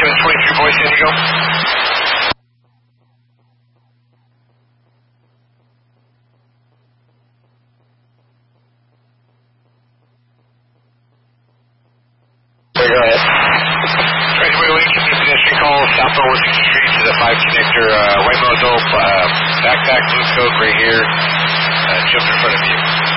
723 Voice Indigo. Go ahead. Tracy Lincoln, pedestrian call, southbound 160th Street to the 5 connector, white moto, backpack, blue coat right here, jump in front of you.